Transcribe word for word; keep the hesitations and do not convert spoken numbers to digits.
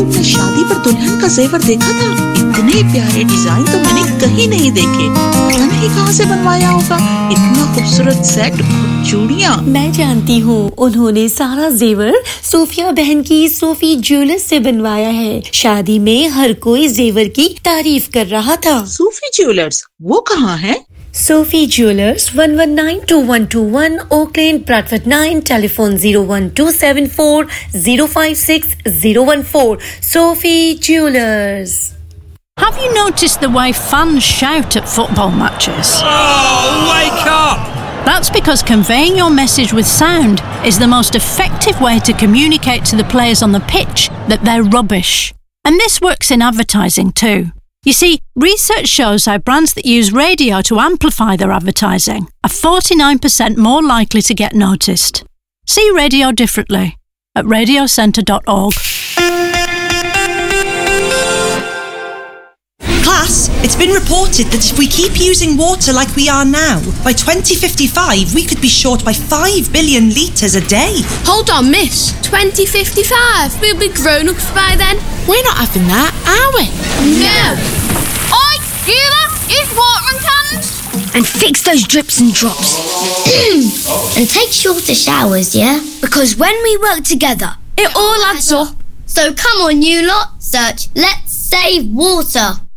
तुमने शादी पर दुल्हन का जेवर देखा था? इतने प्यारे डिजाइन तो मैंने कहीं नहीं देखे। पता नहीं कहाँ से बनवाया होगा। इतना खूबसूरत सेट, चूड़ियाँ। मैं जानती हूँ, उन्होंने सारा जेवर सोफिया बहन की सोफी ज्वेलर्स से बनवाया है। शादी में हर कोई जेवर की तारीफ कर रहा था। सोफी ज्वेलर्स, वो कहाँ है? Sophie Jewelers, one one nine two one two one, Oak Lane, Bradford nine, telephone zero one two seven four zero five six zero one four. Sophie Jewelers. Have you noticed the way fans shout at football matches? Oh, wake up! That's because conveying your message with sound is the most effective way to communicate to the players on the pitch that they're rubbish. And this works in advertising too. You see, research shows how brands that use radio to amplify their advertising are forty-nine percent more likely to get noticed. See radio differently at radio centre dot org. Class, it's been reported that if we keep using water like we are now, by twenty fifty-five we could be short by five billion litres a day. Hold on, miss. twenty fifty-five? We'll be grown-ups by then. We're not having that, are we? No. Oi, you lot, use watering cans. And fix those drips and drops. And take shorter showers, yeah? Because when we work together, It all adds up. so come on you lot, search Let's Save Water.